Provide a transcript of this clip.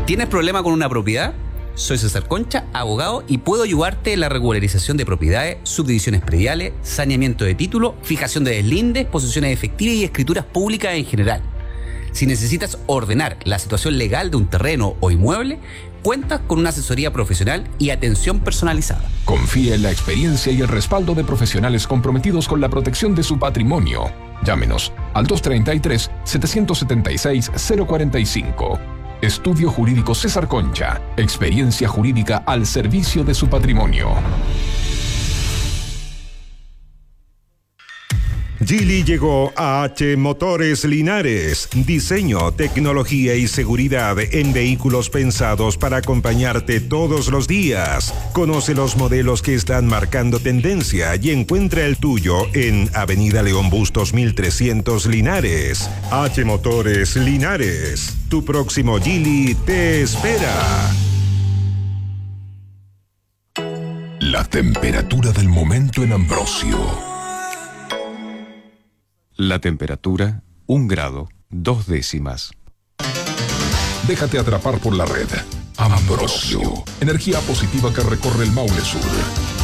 ¿Tienes problema con una propiedad? Soy César Concha, abogado, y puedo ayudarte en la regularización de propiedades, subdivisiones prediales, saneamiento de título, fijación de deslindes, posesiones efectivas y escrituras públicas en general. Si necesitas ordenar la situación legal de un terreno o inmueble, cuentas con una asesoría profesional y atención personalizada. Confía en la experiencia y el respaldo de profesionales comprometidos con la protección de su patrimonio. Llámenos al 233-776-045. Estudio Jurídico César Concha. Experiencia jurídica al servicio de su patrimonio. Geely llegó a H Motores Linares. Diseño, tecnología y seguridad en vehículos pensados para acompañarte todos los días. Conoce los modelos que están marcando tendencia y encuentra el tuyo en Avenida León Bustos 1300 Linares. H Motores Linares. Tu próximo Geely te espera. La temperatura del momento en Ambrosio. La temperatura, 1 grado, 2 décimas. Déjate atrapar por la red. Ambrosio. Energía positiva que recorre el Maule Sur.